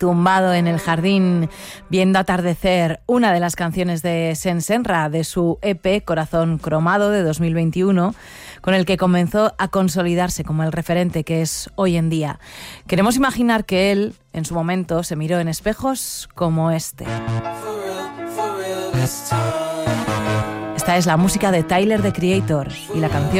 tumbado en el jardín viendo atardecer, una de las canciones de Sensenra de su EP Corazón Cromado de 2021, con el que comenzó a consolidarse como el referente que es hoy en día. Queremos imaginar que él, en su momento, se miró en espejos como este. Esta es la música de Tyler, the Creator, y la canción